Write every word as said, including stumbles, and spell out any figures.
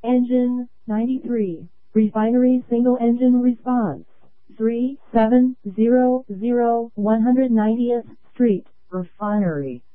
Engine, ninety-three. Refinery single engine response, three seven zero zero one hundred ninetieth Street, Refinery.